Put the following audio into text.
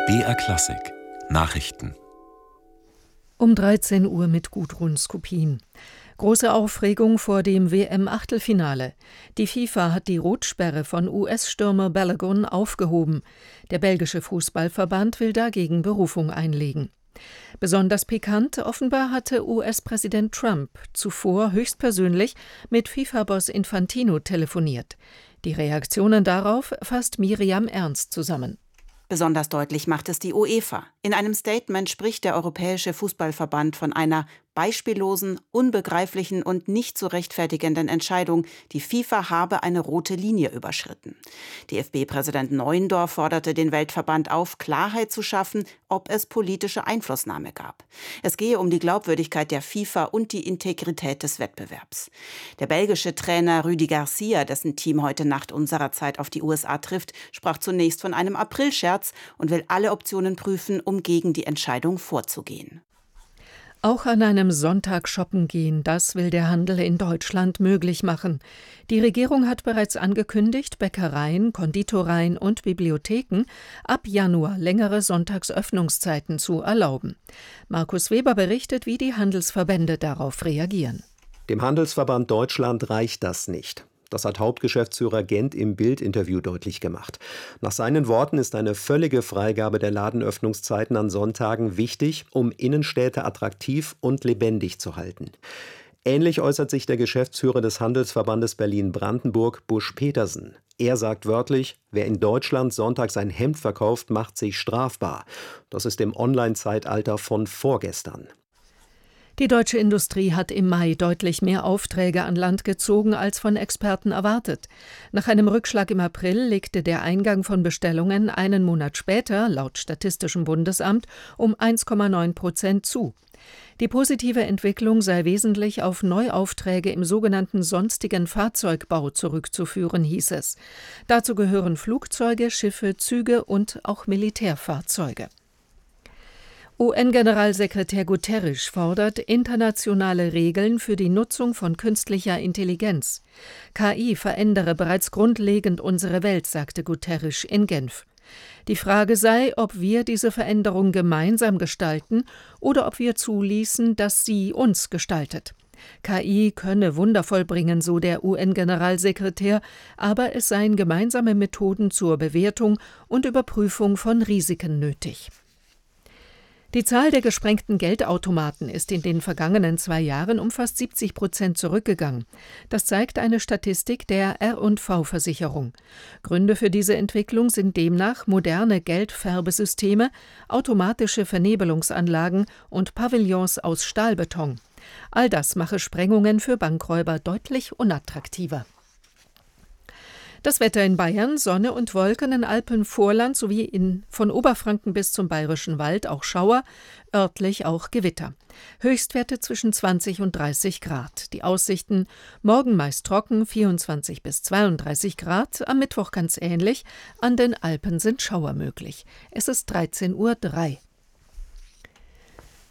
BR Klassik Nachrichten Um 13 Uhr mit Gudrun Skopin. Große Aufregung vor dem WM-Achtelfinale. Die FIFA hat die Rotsperre von US-Stürmer Balogun aufgehoben. Der belgische Fußballverband will dagegen Berufung einlegen. Besonders pikant, offenbar hatte US-Präsident Trump zuvor höchstpersönlich mit FIFA-Boss Infantino telefoniert. Die Reaktionen darauf fasst Miriam Ernst zusammen. Besonders deutlich macht es die UEFA. In einem Statement spricht der Europäische Fußballverband von einer beispiellosen, unbegreiflichen und nicht zu rechtfertigenden Entscheidung. Die FIFA habe eine rote Linie überschritten. DFB-Präsident Neuendorf forderte den Weltverband auf, Klarheit zu schaffen, ob es politische Einflussnahme gab. Es gehe um die Glaubwürdigkeit der FIFA und die Integrität des Wettbewerbs. Der belgische Trainer Rudi Garcia, dessen Team heute Nacht unserer Zeit auf die USA trifft, sprach zunächst von einem Aprilscherz und will alle Optionen prüfen, um gegen die Entscheidung vorzugehen. Auch an einem Sonntag shoppen gehen, das will der Handel in Deutschland möglich machen. Die Regierung hat bereits angekündigt, Bäckereien, Konditoreien und Bibliotheken ab Januar längere Sonntagsöffnungszeiten zu erlauben. Markus Weber berichtet, wie die Handelsverbände darauf reagieren. Dem Handelsverband Deutschland reicht das nicht. Das hat Hauptgeschäftsführer Gent im Bild-Interview deutlich gemacht. Nach seinen Worten ist eine völlige Freigabe der Ladenöffnungszeiten an Sonntagen wichtig, um Innenstädte attraktiv und lebendig zu halten. Ähnlich äußert sich der Geschäftsführer des Handelsverbandes Berlin-Brandenburg, Busch Petersen. Er sagt wörtlich, wer in Deutschland sonntags ein Hemd verkauft, macht sich strafbar. Das ist im Online-Zeitalter von vorgestern. Die deutsche Industrie hat im Mai deutlich mehr Aufträge an Land gezogen als von Experten erwartet. Nach einem Rückschlag im April legte der Eingang von Bestellungen einen Monat später, laut Statistischem Bundesamt, um 1,9% zu. Die positive Entwicklung sei wesentlich auf Neuaufträge im sogenannten sonstigen Fahrzeugbau zurückzuführen, hieß es. Dazu gehören Flugzeuge, Schiffe, Züge und auch Militärfahrzeuge. UN-Generalsekretär Guterres fordert internationale Regeln für die Nutzung von künstlicher Intelligenz. KI verändere bereits grundlegend unsere Welt, sagte Guterres in Genf. Die Frage sei, ob wir diese Veränderung gemeinsam gestalten oder ob wir zuließen, dass sie uns gestaltet. KI könne Wunder vollbringen, so der UN-Generalsekretär, aber es seien gemeinsame Methoden zur Bewertung und Überprüfung von Risiken nötig. Die Zahl der gesprengten Geldautomaten ist in den vergangenen 2 Jahren um fast 70% zurückgegangen. Das zeigt eine Statistik der R&V-Versicherung. Gründe für diese Entwicklung sind demnach moderne Geldfärbesysteme, automatische Vernebelungsanlagen und Pavillons aus Stahlbeton. All das mache Sprengungen für Bankräuber deutlich unattraktiver. Das Wetter in Bayern, Sonne und Wolken in Alpenvorland sowie von Oberfranken bis zum Bayerischen Wald auch Schauer, örtlich auch Gewitter. Höchstwerte zwischen 20 und 30 Grad. Die Aussichten: morgen meist trocken, 24 bis 32 Grad, am Mittwoch ganz ähnlich, an den Alpen sind Schauer möglich. Es ist 13:03 Uhr.